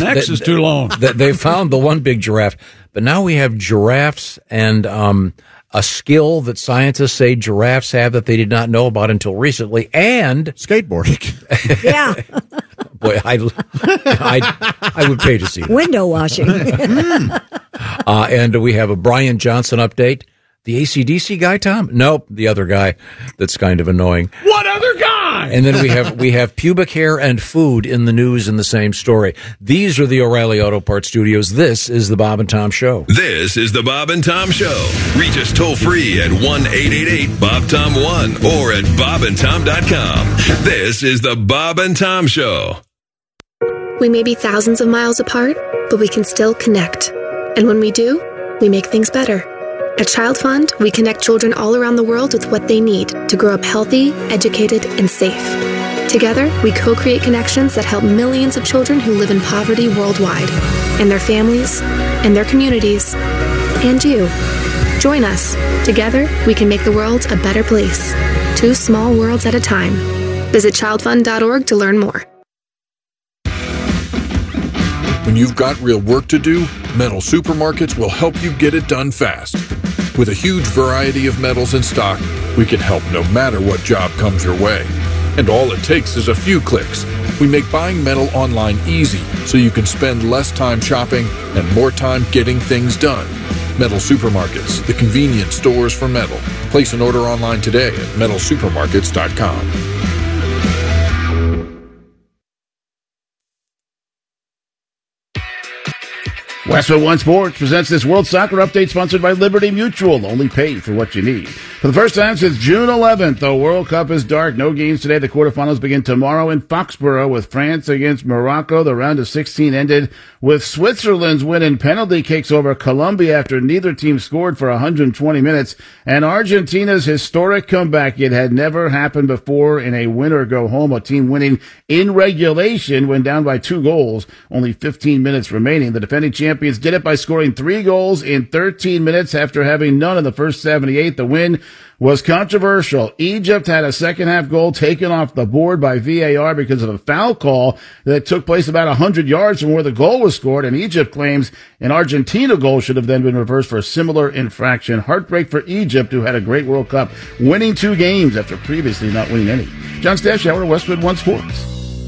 X is too long. They found the one big giraffe, but now we have giraffes and a skill that scientists say giraffes have that they did not know about until recently, and skateboarding. Yeah. Boy, I would pay to see that. Window washing. And we have a Brian Johnson update. The AC/DC guy, Tom? Nope, the other guy that's kind of annoying. What other guy? And then we have pubic hair and food in the news in the same story. These are the O'Reilly Auto Parts Studios. This is the Bob and Tom Show. This is the Bob and Tom Show. Reach us toll free at 1-888-BOB-TOM-1 or at bobandtom.com. This is the Bob and Tom Show. We may be thousands of miles apart, but we can still connect. And when we do, we make things better. At Child Fund, we connect children all around the world with what they need to grow up healthy, educated, and safe. Together, we co-create connections that help millions of children who live in poverty worldwide, and their families, and their communities, and you. Join us. Together, we can make the world a better place. 2 small worlds at a time. Visit childfund.org to learn more. When you've got real work to do, Metal Supermarkets will help you get it done fast. With a huge variety of metals in stock, we can help no matter what job comes your way. And all it takes is a few clicks. We make buying metal online easy so you can spend less time shopping and more time getting things done. Metal Supermarkets, the convenient stores for metal. Place an order online today at metalsupermarkets.com. Westwood One Sports presents this World Soccer Update sponsored by Liberty Mutual. Only pay for what you need. For the first time since June 11th, the World Cup is dark. No games today. The quarterfinals begin tomorrow in Foxborough with France against Morocco. The round of 16 ended with Switzerland's win in penalty kicks over Colombia after neither team scored for 120 minutes. And Argentina's historic comeback. It had never happened before in a win-or-go-home. A team winning in regulation when down by 2 goals. Only 15 minutes remaining. The defending champions did it by scoring 3 goals in 13 minutes after having none in the first 78. The win was controversial. Egypt had a second-half goal taken off the board by VAR because of a foul call that took place about 100 yards from where the goal was scored, and Egypt claims an Argentina goal should have then been reversed for a similar infraction. Heartbreak for Egypt, who had a great World Cup, winning 2 games after previously not winning any. John Stashower, Westwood One Sports.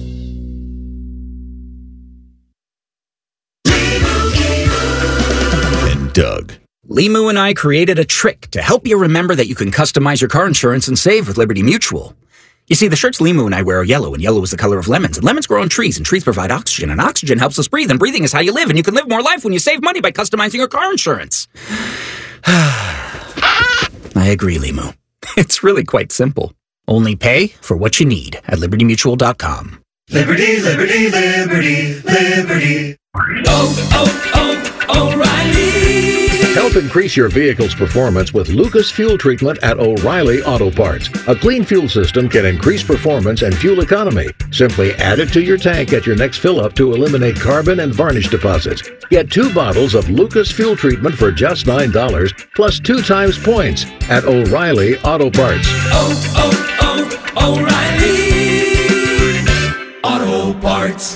And Doug. Limu and I created a trick to help you remember that you can customize your car insurance and save with Liberty Mutual. You see, the shirts Limu and I wear are yellow, and yellow is the color of lemons, and lemons grow on trees, and trees provide oxygen, and oxygen helps us breathe, and breathing is how you live, and you can live more life when you save money by customizing your car insurance. I agree, Limu. It's really quite simple. Only pay for what you need at libertymutual.com. Liberty, liberty, liberty, liberty. O'Reilly. Help increase your vehicle's performance with Lucas Fuel Treatment at O'Reilly Auto Parts. A clean fuel system can increase performance and fuel economy. Simply add it to your tank at your next fill-up to eliminate carbon and varnish deposits. Get 2 bottles of Lucas Fuel Treatment for just $9 plus 2 times points at O'Reilly Auto Parts. O'Reilly Auto Parts.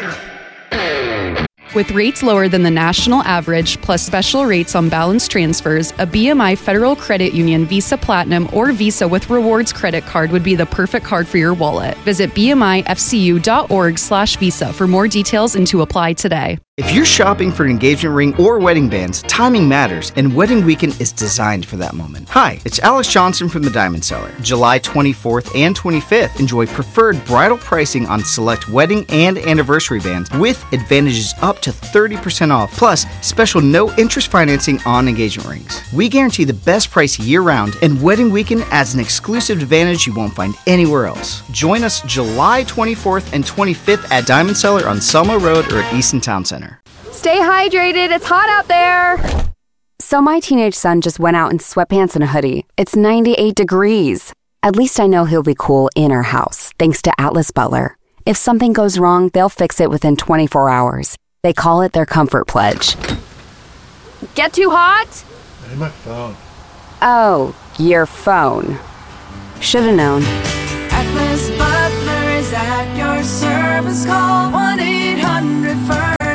With rates lower than the national average, plus special rates on balance transfers, a BMI Federal Credit Union Visa Platinum or Visa with Rewards credit card would be the perfect card for your wallet. Visit bmifcu.org/visa for more details and to apply today. If you're shopping for an engagement ring or wedding bands, timing matters, and Wedding Weekend is designed for that moment. Hi, it's Alex Johnson from the Diamond Seller. July 24th and 25th, enjoy preferred bridal pricing on select wedding and anniversary bands with advantages up to 30% off, plus special no-interest financing on engagement rings. We guarantee the best price year-round, and Wedding Weekend adds an exclusive advantage you won't find anywhere else. Join us July 24th and 25th at Diamond Seller on Selma Road or at Easton Town Center. Stay hydrated, it's hot out there. So my teenage son just went out in sweatpants and a hoodie. It's 98 degrees. At least I know he'll be cool in our house, thanks to Atlas Butler. If something goes wrong, they'll fix it within 24 hours. They call it their comfort pledge. Get too hot? Hey, my phone. Oh, your phone. Should've known. Atlas Butler is at your service. Call 1-800-FIRST.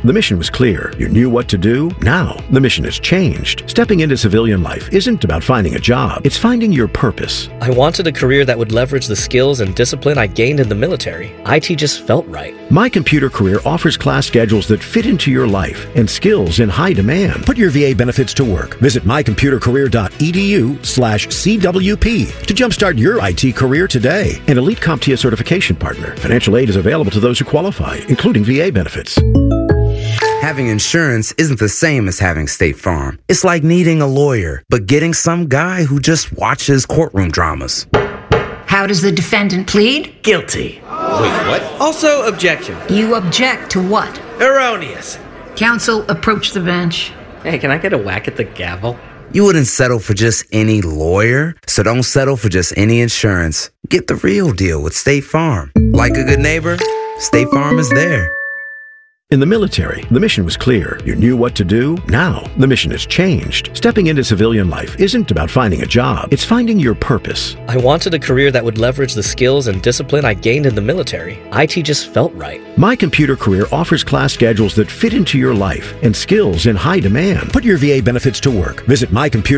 the mission was clear. You knew what to do. Now, the mission has changed. Stepping into civilian life isn't about finding a job. It's finding your purpose. I wanted a career that would leverage the skills and discipline I gained in the military. IT just felt right. My Computer Career offers class schedules that fit into your life and skills in high demand. Put your VA benefits to work. Visit mycomputercareer.edu/CWP to jumpstart your IT career today. An elite CompTIA certification partner. Financial aid is available to those who qualify, including VA benefits. Having insurance isn't the same as having State Farm. It's like needing a lawyer, but getting some guy who just watches courtroom dramas. How does the defendant plead? Guilty. Wait, what? Also, objection. You object to what? Erroneous. Counsel, approach the bench. Hey, can I get a whack at the gavel? You wouldn't settle for just any lawyer, so don't settle for just any insurance. Get the real deal with State Farm. Like a good neighbor, State Farm is there. In the military, the mission was clear. You knew what to do. Now, the mission has changed. Stepping into civilian life isn't about finding a job. It's finding your purpose. I wanted a career that would leverage the skills and discipline I gained in the military. IT just felt right. My Computer Career offers class schedules that fit into your life and skills in high demand. Put your VA benefits to work. Visit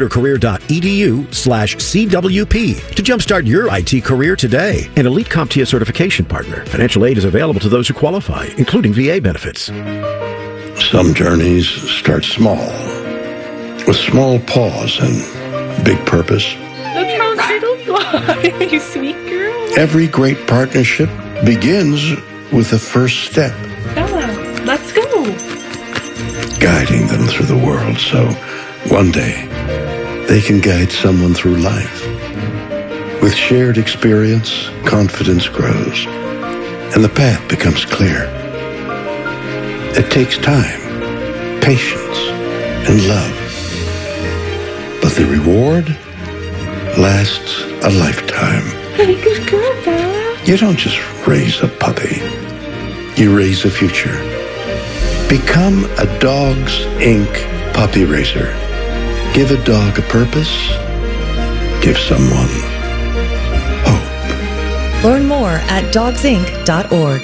mycomputercareer.edu/CWP to jumpstart your IT career today. An elite CompTIA certification partner. Financial aid is available to those who qualify, including VA benefits. Some journeys start small, with small pause and big purpose. Look how little you are, you sweet girl. Every great partnership begins with the first step. Bella, let's go. Guiding them through the world so one day they can guide someone through life. With shared experience, confidence grows, and the path becomes clear. It takes time, patience, and love. But the reward lasts a lifetime. Hey, good girl, Bella. You don't just raise a puppy. You raise a future. Become a Dogs Inc. puppy raiser. Give a dog a purpose. Give someone hope. Learn more at dogsinc.org.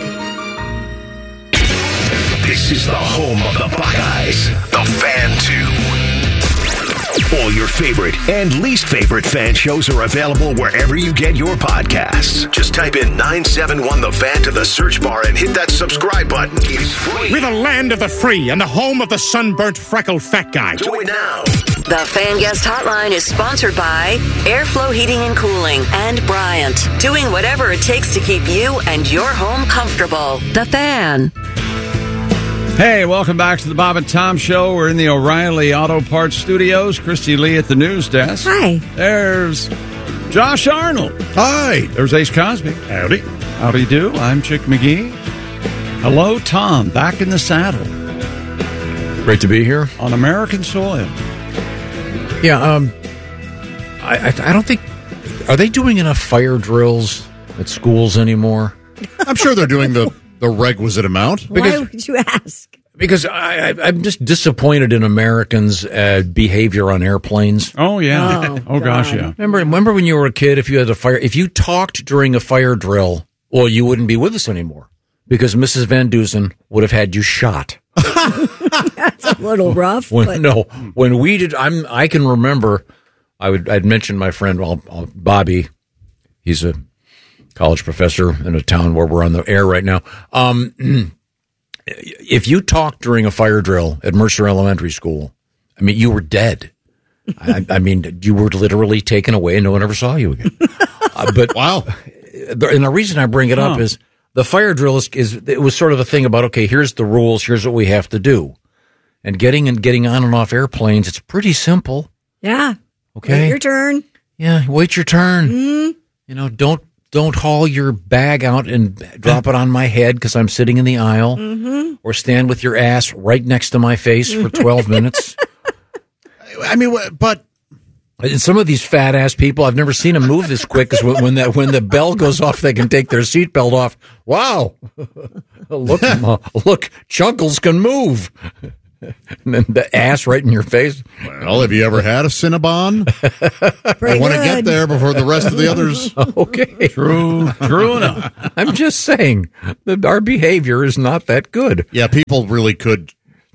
This is the home of the Buckeyes, the Fan 2. All your favorite and least favorite fan shows are available wherever you get your podcasts. Just type in 971 The Fan to the search bar and hit that subscribe button. It's free. We're the land of the free and the home of the sunburnt, freckled fat guy. Do it now. The Fan Guest Hotline is sponsored by Airflow Heating and Cooling and Bryant, doing whatever it takes to keep you and your home comfortable. The Fan. Hey, welcome back to the Bob and Tom Show. We're in the O'Reilly Auto Parts Studios. Christy Lee at the news desk. Hi. There's Josh Arnold. Hi. There's Ace Cosby. Howdy. Howdy do. I'm Chick McGee. Hello, Tom. Back in the saddle. Great to be here. On American soil. Yeah, I don't think... Are they doing enough fire drills at schools anymore? I'm sure they're doing the requisite amount. Why would you ask? Because I'm just disappointed in Americans' behavior on airplanes. Oh, yeah. Oh gosh, yeah. Remember when you were a kid, if you talked during a fire drill, well, you wouldn't be with us anymore because Mrs. Van Dusen would have had you shot. That's a little rough. When we did, I can remember, I'd mentioned my friend, Bobby, he's a college professor in a town where we're on the air right now. If you talked during a fire drill at Mercer Elementary School, I mean, you were dead. I mean, you were literally taken away and no one ever saw you again. But wow. And the reason I bring it up is the fire drill it was sort of a thing about, okay, here's the rules, here's what we have to do. And getting on and off airplanes, it's pretty simple. Yeah. Okay. Wait your turn. Yeah, wait your turn. Mm. You know, don't haul your bag out and drop it on my head because I'm sitting in the aisle, or stand with your ass right next to my face for 12 minutes. I mean, but and some of these fat ass people, I've never seen them move this quick. Because when the bell goes off, they can take their seatbelt off. Wow, look, Chuckles can move. And then the ass right in your face. Well, have you ever had a Cinnabon? I want to get there before the rest of the others. Okay. True enough. I'm just saying that our behavior is not that good. Yeah, people really could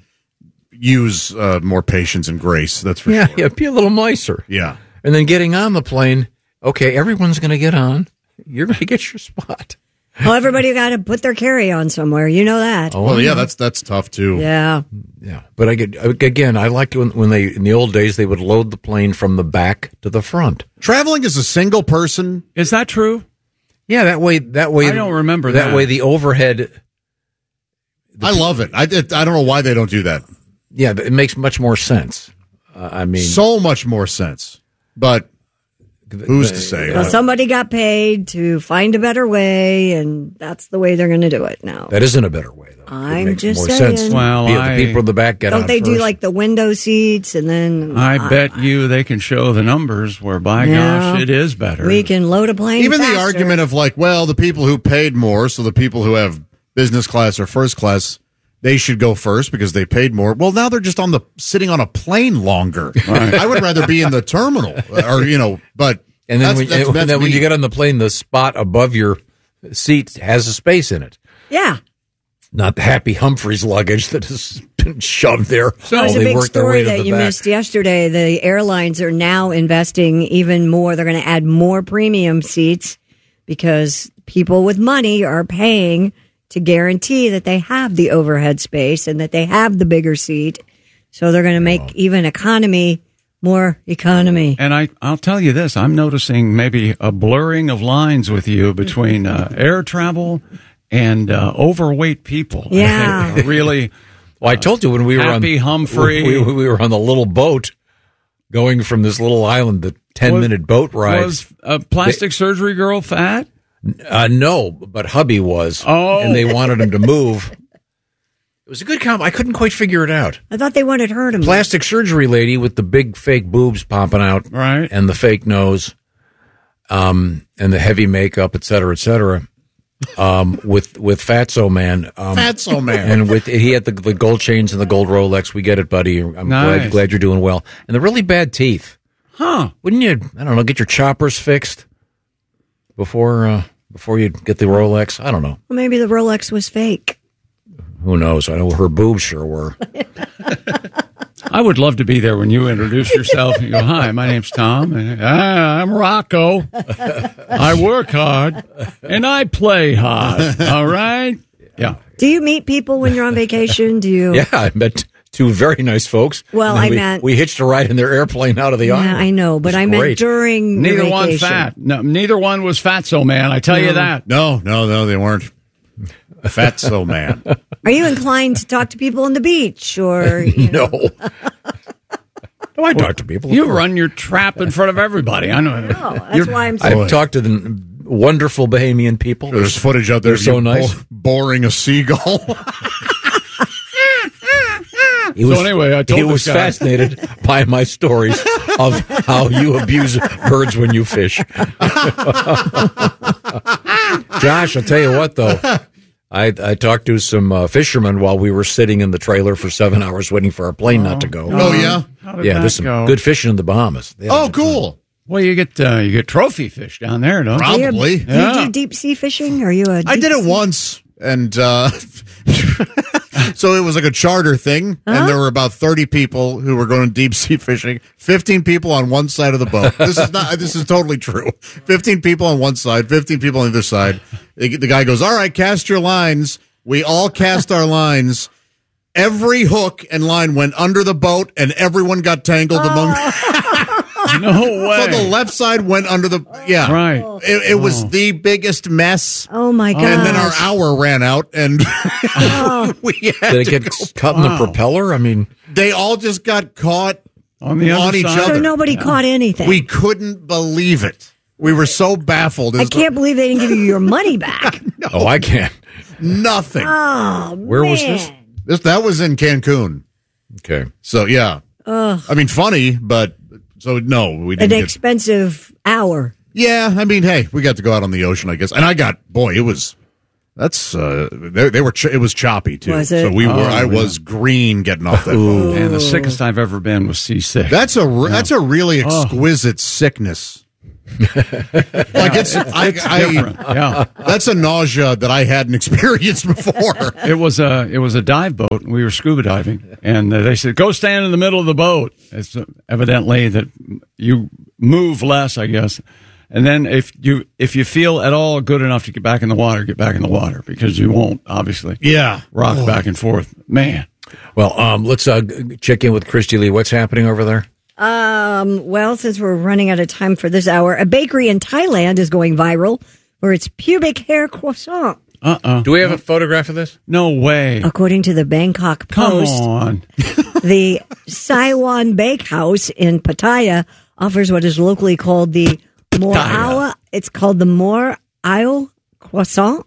use more patience and grace. That's for sure. Yeah, be a little nicer. Yeah. And then getting on the plane, okay, everyone's going to get on. You're going to get your spot. Well, everybody got to put their carry-on somewhere. You know that. Oh, Well, yeah, that's tough too. Yeah. Yeah, but I liked when they, in the old days, they would load the plane from the back to the front. Traveling as a single person. Is that true? Yeah, that way. I don't remember that. That way, the overhead. I love it. I don't know why they don't do that. Yeah, it makes much more sense. I mean, so much more sense. But who's to say? Well, somebody got paid to find a better way, and that's the way they're going to do it now. that isn't a better way, though. I'm makes just more saying. sense. Well, The people in the back get Don't on they do first. like the window seats and then? I bet you they can show the numbers where, by Yeah. gosh, it is better. We can load a plane. Even faster. the argument of like, well, the people who paid more, so the people who have business class or first class, they should go first because they paid more. Well, now they're just sitting on a plane longer. Right. I would rather be in the terminal, or but And then, that's when me. you get on the plane, the spot above your seat has a space in it. Yeah. Not the Happy Humphreys luggage that has been shoved there. There's a big story that you missed yesterday. The airlines are now investing even more. They're going to add more premium seats because people with money are paying to guarantee that they have the overhead space and that they have the bigger seat. So they're going to make even economy more economy. And I'll tell you this, I'm noticing maybe a blurring of lines with you between air travel and overweight people. Yeah. I think really. Well, I told you when we were Happy Humphrey. we were on the little boat going from this little island, the 10-minute boat ride. Was a plastic surgery girl fat? No, but hubby was. Oh. And they wanted him to move. It was a good comp. I couldn't quite figure it out. I thought they wanted her to move. Plastic surgery lady with the big fake boobs popping out. Right. And the fake nose. And the heavy makeup, et cetera, with Fatso Man. Fatso Man. And he had the gold chains and the gold Rolex. We get it, buddy. I'm Nice. glad you're doing well. And the really bad teeth. Huh. Wouldn't you, I don't know, get your choppers fixed before you get the Rolex? I don't know. Well, maybe the Rolex was fake. Who knows? I know her boobs sure were. I would love to be there when you introduce yourself. You go, hi, my name's Tom. And, I'm Rocco. I work hard and I play hard. All right? Yeah. Do you meet people when you're on vacation? Do you? Yeah, I met two very nice folks. Well, And then I meant- we hitched a ride in their airplane out of the Yeah, island. I know, but It was I meant great. during Neither the one vacation. fat. No, neither one was Fatso Man. I tell you that. No, they weren't. Fatso Man. Are you inclined to talk to people on the beach or? No. No, I talk to people. You run your trap in front of everybody. I know. No, that's why I'm saying. I've talked to the wonderful Bahamian people. There's footage out there. They're of so you nice. boring a seagull. He was, So anyway, I told he this was guy- fascinated by my stories of how you abuse birds when you fish. Josh, I'll tell you what, though. I talked to some fishermen while we were sitting in the trailer for 7 hours waiting for our plane not to go. Oh, yeah? How did Yeah, that there's some go? good fishing in the Bahamas. They Oh, cool. Well, you get trophy fish down there, don't you? Probably. Do you do deep sea fishing? Are you a? I did it once, and so it was like a charter thing, and there were about 30 people who were going deep sea fishing. 15 people on one side of the boat. This is totally true. 15 people on one side, 15 people on the other side. The guy goes, "All right, cast your lines." We all cast our lines. Every hook and line went under the boat, and everyone got tangled among. No way. So the left side went under the Right. It was the biggest mess. Oh my god! And then our hour ran out, and we had Did it to get go. caught in the propeller? I mean, They all just got caught on the other each side. other. So nobody caught anything. We couldn't believe it. We were so baffled. I can't believe they didn't give you your money back. oh, I can't. Nothing. Oh, Where was man. this? That was in Cancun. Okay. So yeah, Ugh. I mean, funny, but so no, we An didn't. Get, expensive hour. yeah, I mean, hey, we got to go out on the ocean, I guess. And it That's they were. It was choppy too. Was it? So I was green getting off that boat. And the sickest I've ever been was seasick. That's a really exquisite sickness. Like it's different. Yeah. That's a nausea that I hadn't experienced before. It was a dive boat. We were scuba diving, and they said, "Go stand in the middle of the boat." It's evidently that you move less, I guess. And then if you feel at all good enough to get back in the water, get back in the water, because you won't obviously. Yeah. Rock back and forth, man. Well, let's check in with Christy Lee. What's happening over there? Well, since we're running out of time for this hour, a bakery in Thailand is going viral for its pubic hair croissant. Do we have a photograph of this? No way. According to the Bangkok Post, Come on. the Saiwan Bakehouse in Pattaya offers what is locally called the Morawa. It's called the Morawa croissant.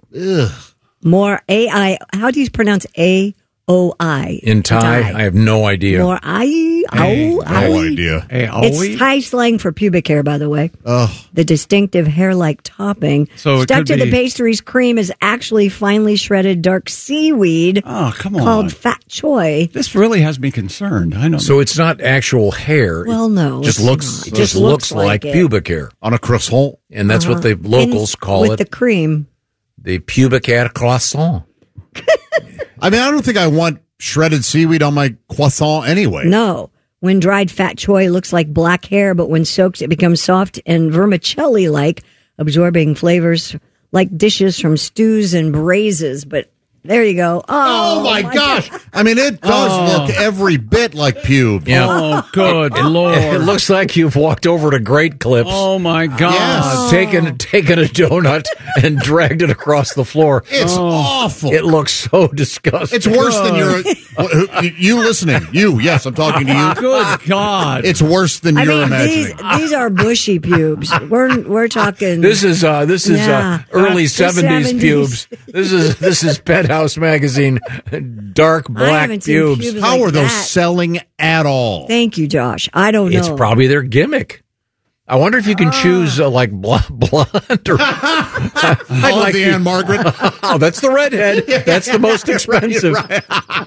How do you pronounce A-O-I? In Thai? I have no idea. No idea. It's Thai slang for pubic hair, by the way. Oh. The distinctive hair-like topping stuck to the pastry's cream is actually finely shredded dark seaweed. Oh, come on. Called fat choy. This really has me concerned. I know. So it's not actual hair. Well, no. Just looks like pubic hair on a croissant, and that's what the locals call it. With the cream, the pubic hair croissant. I mean, I don't think I want shredded seaweed on my croissant anyway. No. When dried, fat choy looks like black hair, but when soaked, it becomes soft and vermicelli-like, absorbing flavors like dishes from stews and braises. But there you go. Oh my gosh. I mean, it does look every bit like pube. Yeah. Oh, good Lord. It looks like you've walked over to Great Clips. Oh, my God. Yes. Taken a donut and dragged it across the floor. It's awful. It looks so disgusting. It's worse than you listening. Yes, I'm talking to you. Good God. It's worse than you're imagining. These are bushy pubes. We're talking. This is early 70s pubes. This is Penthouse Magazine, dark black pubes. How like are those that. selling at all? Thank you, Josh. I don't know. It's probably their gimmick. I wonder if you can choose like blonde or. I like the Anne Margaret. Oh, that's the redhead. That's the most expensive. Right.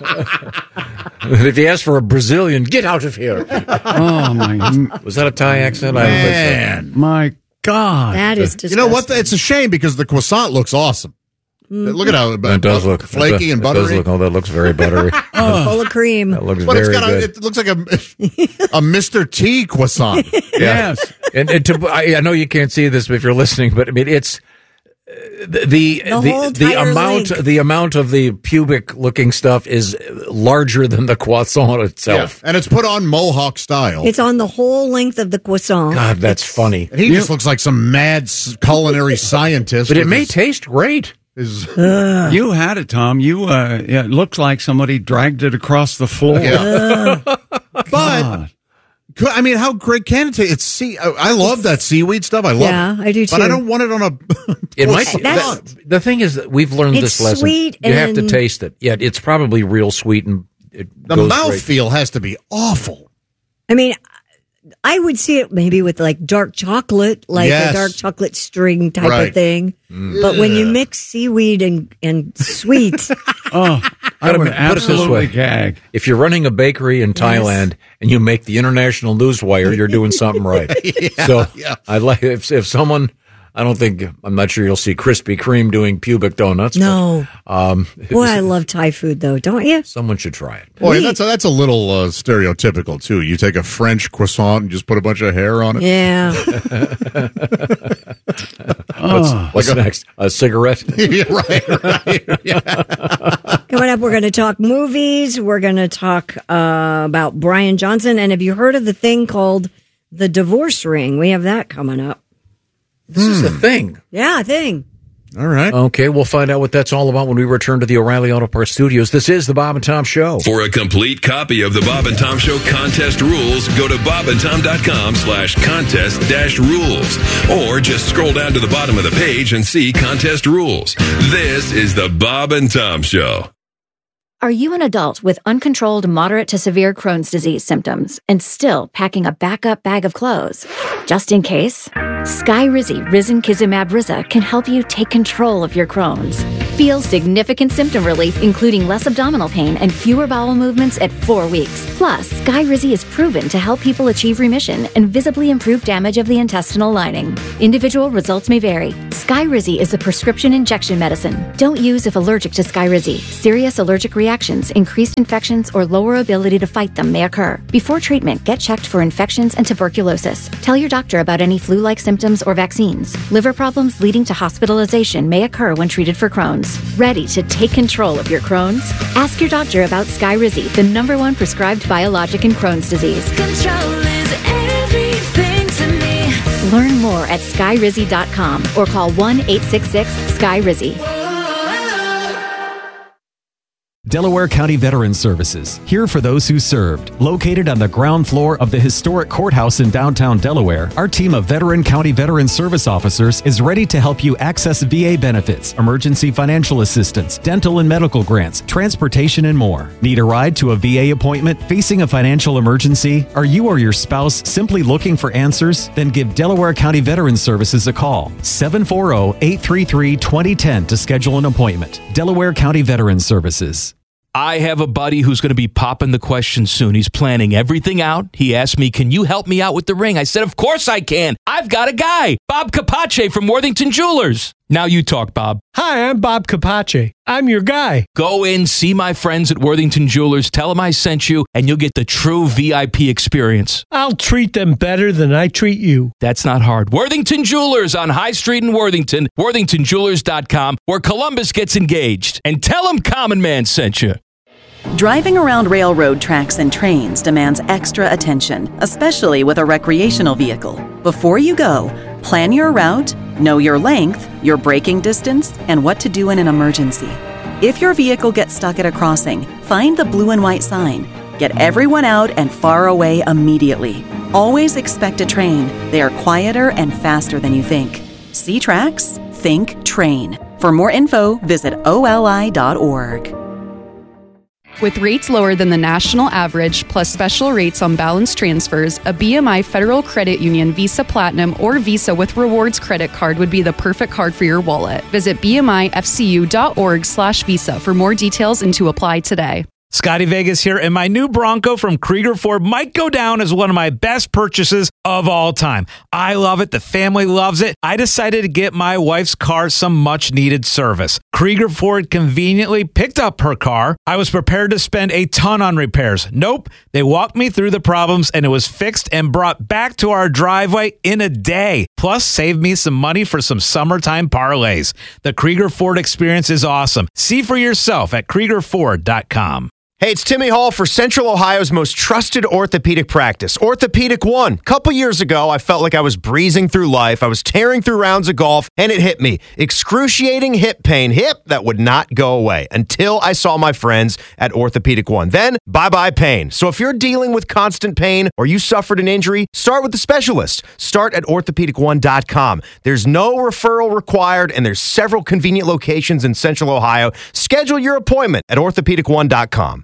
If you ask for a Brazilian, get out of here. Oh my! Was that a Thai accent? I don't think so. My God, that is disgusting. You know what? It's a shame because the croissant looks awesome. Look at how it does look flaky and buttery. That looks very buttery. Full of cream. That looks But very good. it looks like a Mr. T croissant. Yes, and I know you can't see this if you're listening, but I mean it's the amount of the pubic looking stuff is larger than the croissant itself. Yeah. And it's put on Mohawk style. It's on the whole length of the croissant. God, that's funny. And he just looks like some mad culinary scientist. But it may taste great. You had it, Tom. It looked like somebody dragged it across the floor. Yeah. But I mean, how great can it taste? I love that seaweed stuff. I love it. Yeah, I do too. But I don't want it on a. It might. The thing is that we've learned this lesson. Sweet you have to taste it. Yeah, it's probably real sweet, and the mouthfeel has to be awful. I mean, I would see it maybe with like dark chocolate, like a dark chocolate string type of thing. But when you mix seaweed and sweet, I would absolutely gag. If you're running a bakery in Thailand and you make the International Newswire, you're doing something right. I'd like if someone. I'm not sure you'll see Krispy Kreme doing pubic donuts. No. But, boy, I love Thai food though, don't you? Someone should try it. Boy, that's a little stereotypical too. You take a French croissant and just put a bunch of hair on it. Yeah. What's next? A cigarette? Yeah, right. Yeah. Coming up, we're going to talk movies. We're going to talk about Brian Johnson. And have you heard of the thing called the divorce ring? We have that coming up. This is a thing. Yeah, a thing. All right. Okay, we'll find out what that's all about when we return to the O'Reilly Auto Parts studios. This is the Bob and Tom Show. For a complete copy of the Bob and Tom Show contest rules, go to bobandtom.com/contest-rules. Or just scroll down to the bottom of the page and see contest rules. This is the Bob and Tom Show. Are you an adult with uncontrolled moderate to severe Crohn's disease symptoms and still packing a backup bag of clothes? Just in case, Skyrizi Risankizumab Riza can help you take control of your Crohn's. Feel significant symptom relief, including less abdominal pain and fewer bowel movements at 4 weeks. Plus, Skyrizi is proven to help people achieve remission and visibly improve damage of the intestinal lining. Individual results may vary. Skyrizi is a prescription injection medicine. Don't use if allergic to Skyrizi. Serious allergic reactions, increased infections, or lower ability to fight them may occur. Before treatment, get checked for infections and tuberculosis. Tell your doctor about any flu-like symptoms or vaccines. Liver problems leading to hospitalization may occur when treated for Crohn's. Ready to take control of your Crohn's? Ask your doctor about Skyrizi, the #1 prescribed biologic in Crohn's disease. Control is everything to me. Learn more at skyrizi.com or call 1-866-SKY-RIZI. Delaware County Veterans Services, here for those who served. Located on the ground floor of the historic courthouse in downtown Delaware, our team of veteran county veteran service officers is ready to help you access VA benefits, emergency financial assistance, dental and medical grants, transportation, and more. Need a ride to a VA appointment? Facing a financial emergency? Are you or your spouse simply looking for answers? Then give Delaware County Veterans Services a call. 740-833-2010 to schedule an appointment. Delaware County Veterans Services. I have a buddy who's going to be popping the question soon. He's planning everything out. He asked me, can you help me out with the ring? I said, of course I can. I've got a guy, Bob Capace from Worthington Jewelers. Now you talk, Bob. Hi, I'm Bob Capace. I'm your guy. Go in, see my friends at Worthington Jewelers, tell them I sent you, and you'll get the true VIP experience. I'll treat them better than I treat you. That's not hard. Worthington Jewelers on High Street in Worthington, worthingtonjewelers.com, where Columbus gets engaged. And tell them Common Man sent you. Driving around railroad tracks and trains demands extra attention, especially with a recreational vehicle. Before you go, plan your route, know your length, your braking distance, and what to do in an emergency. If your vehicle gets stuck at a crossing, find the blue and white sign. Get everyone out and far away immediately. Always expect a train. They are quieter and faster than you think. See tracks? Think train. For more info, visit oli.org. With rates lower than the national average, plus special rates on balance transfers, a BMI Federal Credit Union Visa Platinum or Visa with Rewards credit card would be the perfect card for your wallet. Visit bmifcu.org/visa for more details and to apply today. Scotty Vegas here, and my new Bronco from Krieger Ford might go down as one of my best purchases of all time. I love it. The family loves it. I decided to get my wife's car some much-needed service. Krieger Ford conveniently picked up her car. I was prepared to spend a ton on repairs. Nope. They walked me through the problems, and it was fixed and brought back to our driveway in a day. Plus, saved me some money for some summertime parlays. The Krieger Ford experience is awesome. See for yourself at KriegerFord.com. Hey, it's Timmy Hall for Central Ohio's most trusted orthopedic practice, Orthopedic One. A couple years ago, I felt like I was breezing through life. I was tearing through rounds of golf, and it hit me. Excruciating hip pain. Hip that would not go away until I saw my friends at Orthopedic One. Then, bye-bye pain. So if you're dealing with constant pain or you suffered an injury, start with the specialist. Start at orthopedic1.com. There's no referral required, and there's several convenient locations in Central Ohio. Schedule your appointment at orthopedic1.com.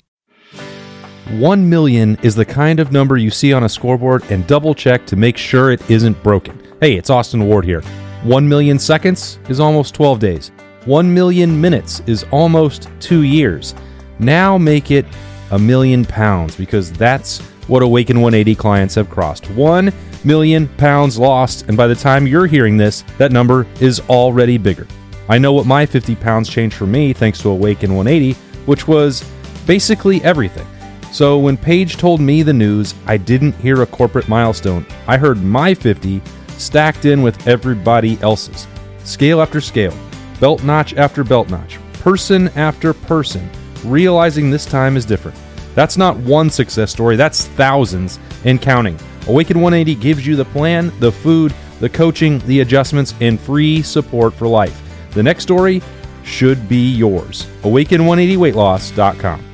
1 million is the kind of number you see on a scoreboard and double check to make sure it isn't broken. Hey, it's Austin Ward here. 1 million seconds is almost 12 days. 1 million minutes is almost 2 years. Now make it £1 million, because that's what Awaken 180 clients have crossed. 1 million pounds lost, and by the time you're hearing this, that number is already bigger. I know what my 50 pounds changed for me thanks to Awaken 180, which was basically everything. So when Paige told me the news, I didn't hear a corporate milestone. I heard my 50 stacked in with everybody else's. Scale after scale, belt notch after belt notch, person after person, realizing this time is different. That's not one success story, that's thousands and counting. Awaken 180 gives you the plan, the food, the coaching, the adjustments, and free support for life. The next story should be yours. Awaken180weightloss.com.